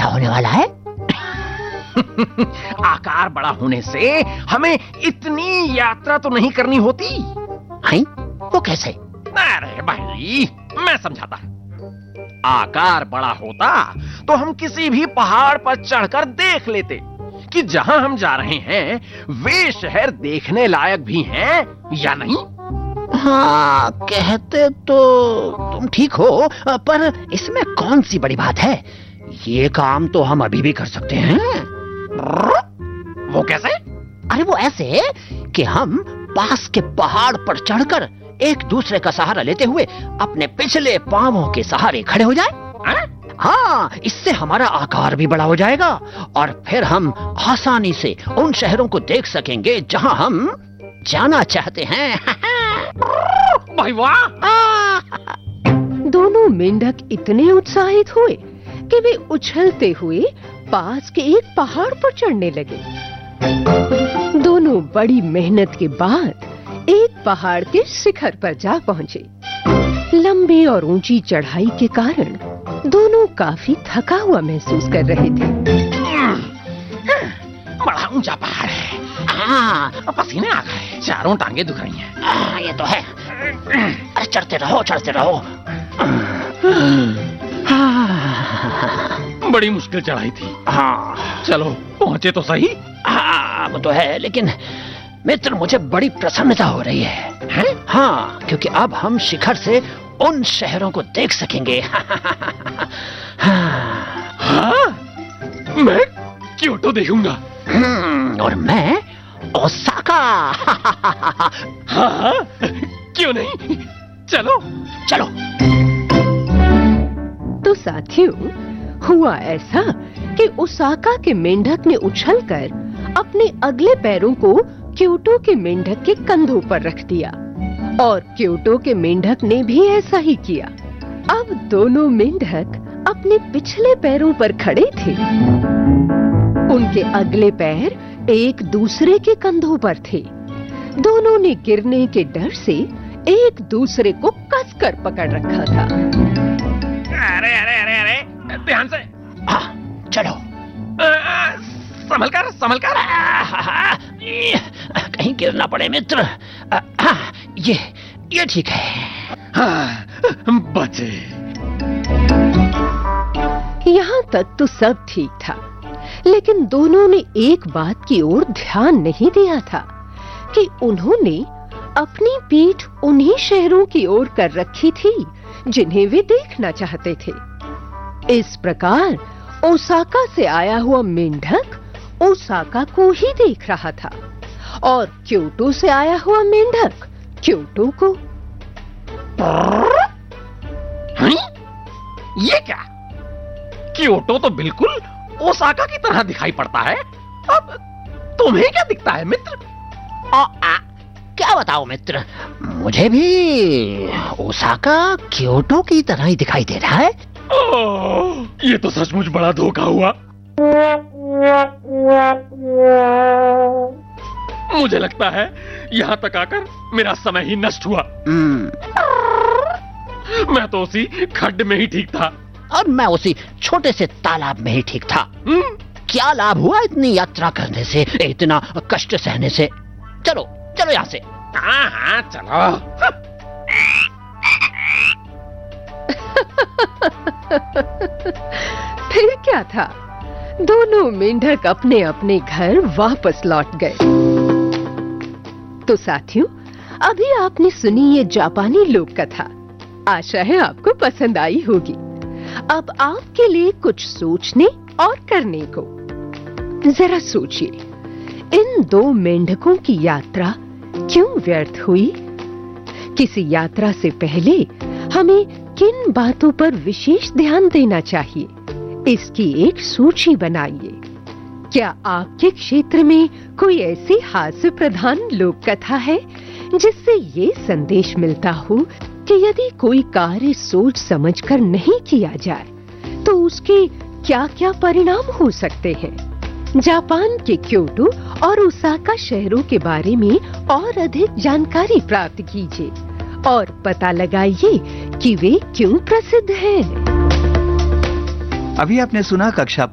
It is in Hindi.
क्या होने वाला है? आकार बड़ा होने से हमें इतनी यात्रा तो नहीं करनी होती। हैं? वो कैसे? अरे भाई, मैं समझाता। आकार बड़ा होता तो हम किसी भी पहाड़ पर चढ़कर देख लेते कि जहां हम जा रहे हैं वे शहर देखने लायक भी हैं या नहीं। हाँ, कहते तो तुम ठीक हो, पर इसमें कौन सी बड़ी बात है? ये काम तो हम अभी भी कर सकते हैं। वो कैसे? अरे वो ऐसे कि हम पास के पहाड़ पर चढ़कर एक दूसरे का सहारा लेते हुए अपने पिछले पांवों के सहारे खड़े हो जाएं। हाँ, इससे हमारा आकार भी बड़ा हो जाएगा और फिर हम आसानी से उन शहरों को देख सकेंगे जहां हम जाना चाहते हैं। भाई वाह! दोनों मेंढक इतने उत्साहित हुए कि वे उछलते हुए पास के एक पहाड़ पर चढ़ने लगे। दोनों बड़ी मेहनत के बाद एक पहाड़ के शिखर पर जा पहुंचे। लंबी और ऊंची चढ़ाई के कारण दोनों काफी थका हुआ महसूस कर रहे थे। बड़ा ऊंचा पहाड़ है। हाँ, पसीने आ गए, चारों टांगे दुख रही हैं। ये तो है। अरे चढ़ते रहो, चढ़ते रहो। बड़ी मुश्किल चढ़ाई थी। हाँ, चलो पहुंचे तो सही। हाँ, वो तो है, लेकिन मित्र मुझे बड़ी प्रसन्नता हो रही है? हाँ, क्योंकि अब हम शिखर से उन शहरों को देख सकेंगे। हाँ, मैं क्योटो देखूंगा। और मैं ओसाका। हाँ, क्यों नहीं? चलो चलो। तो साथियों, हुआ ऐसा कि ओसाका के मेंढक ने उछलकर अपने अगले पैरों को क्योटो के मेंढक के कंधों पर रख दिया और क्योटो के मेंढक ने भी ऐसा ही किया। अब दोनों मेंढक अपने पिछले पैरों पर खड़े थे। उनके अगले पैर एक दूसरे के कंधों पर थे। दोनों ने गिरने के डर से एक दूसरे को कसकर पकड़ रखा था। अरे अरे अरे अरे, ध्यान से। हाँ, चलो। संभलकर, संभलकर। कहीं गिर ना पड़े मित्र। ये ठीक है। हाँ, बचे। यहाँ तक तो सब ठीक था, लेकिन दोनों ने एक बात की ओर ध्यान नहीं दिया था कि उन्होंने अपनी पीठ उन्हीं शहरों की ओर कर रखी थी जिन्हें वे देखना चाहते थे। इस प्रकार ओसाका से आया हुआ मेंढक ओसाका को ही देख रहा था और क्योटो से आया हुआ मेंढक क्योटो को। ये क्या? क्योटो तो बिल्कुल ओसाका की तरह दिखाई पड़ता है। अब तुम्हें क्या दिखता है मित्र? क्या बताओ मित्र, मुझे भी ओसाका क्योटो की तरह ही दिखाई दे रहा है। ये तो सचमुच बड़ा धोखा हुआ। मुझे लगता है यहाँ तक आकर मेरा समय ही नष्ट हुआ। मैं तो उसी खड्ड में ही ठीक था और मैं उसी छोटे से तालाब में ही ठीक था। क्या लाभ हुआ इतनी यात्रा करने से, इतना कष्ट सहने से? चलो चलो यहाँ से। हाँ हाँ चलो। फिर क्या था, दोनों मेंढक अपने अपने घर वापस लौट गए। तो साथियों, अभी आपने सुनी ये जापानी लोक कथा। आशा है आपको पसंद आई होगी। अब आपके लिए कुछ सोचने और करने को। जरा सोचिए, इन दो मेंढकों की यात्रा क्यों व्यर्थ हुई? किसी यात्रा से पहले हमें किन बातों पर विशेष ध्यान देना चाहिए, इसकी एक सूची बनाइए। क्या आपके क्षेत्र में कोई ऐसी हास्य प्रधान लोक कथा है जिससे ये संदेश मिलता हो कि यदि कोई कार्य सोच समझकर नहीं किया जाए तो उसके क्या-क्या परिणाम हो सकते हैं? जापान के क्योटो और ओसाका शहरों के बारे में और अधिक जानकारी प्राप्त कीजिए और पता लगाइए कि वे क्यों प्रसिद्ध हैं। अभी आपने सुना कक्षा